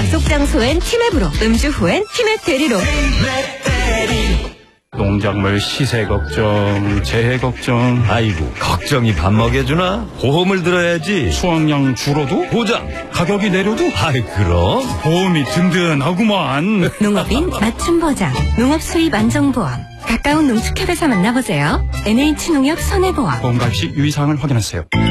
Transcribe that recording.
약속 장소엔 티맵으로, 음주 후엔 티맵 대리로. 농작물 시세 걱정, 재해 걱정. 아이고, 걱정이 밥 먹여주나? 보험을 들어야지. 수확량 줄어도? 보장. 가격이 내려도? 아이, 그럼. 보험이 든든하구만. 농업인 맞춤 보장, 농업 수입 안정보험. 가까운 농축협에서 만나보세요. NH농협 손해보험. 보험 가입 시 유의사항을 확인하세요.